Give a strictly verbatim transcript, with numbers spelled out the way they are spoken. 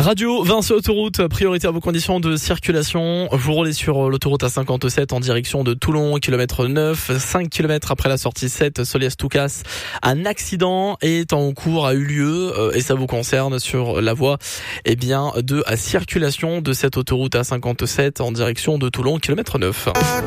Radio Vinci Autoroute, priorité à vos conditions de circulation. Vous roulez sur l'autoroute A cinquante-sept en direction de Toulon, kilomètre neuf, cinq kilomètres après la sortie sept, Soliès-Toucasse. Un accident est en cours, a eu lieu, et ça vous concerne sur la voie, eh bien, de circulation de cette autoroute A cinquante-sept en direction de Toulon, kilomètre neuf.